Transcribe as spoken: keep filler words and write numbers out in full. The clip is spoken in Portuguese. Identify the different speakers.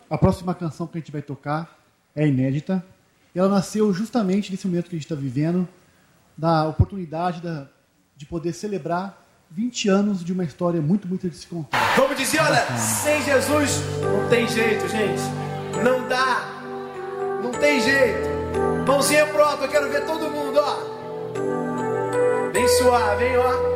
Speaker 1: A próxima canção que a gente vai tocar é inédita. Ela nasceu justamente nesse momento que a gente está vivendo, da oportunidade da, de poder celebrar vinte anos de uma história muito, muito de se contar.
Speaker 2: Vamos dizer, olha, sem Jesus não tem jeito, gente. Não dá. Não tem jeito. Mãozinha pro alto, eu quero ver todo mundo, ó. Bem suave, hein, ó.